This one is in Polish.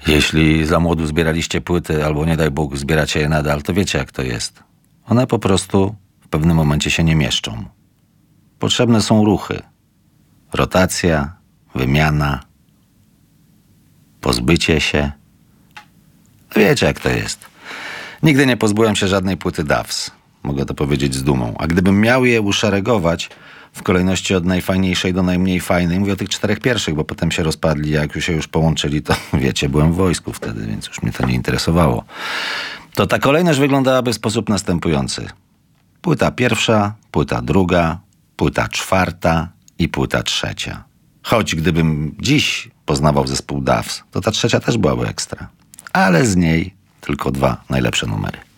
Jeśli za młodu zbieraliście płyty, albo nie daj Bóg zbieracie je nadal, to wiecie jak to jest. One po prostu w pewnym momencie się nie mieszczą. Potrzebne są ruchy. Rotacja, wymiana, pozbycie się. Wiecie jak to jest. Nigdy nie pozbyłem się żadnej płyty Duffs. Mogę to powiedzieć z dumą. A gdybym miał je uszeregować w kolejności od najfajniejszej do najmniej fajnej, mówię o tych 4 pierwszych, bo potem się rozpadli, jak już się połączyli, to wiecie, byłem w wojsku wtedy, więc już mnie to nie interesowało. To ta kolejność wyglądałaby w sposób następujący. Płyta pierwsza, płyta druga, płyta czwarta i płyta trzecia. Choć gdybym dziś poznawał zespół Duffs, to ta trzecia też byłaby ekstra. Ale z niej tylko 2 najlepsze numery.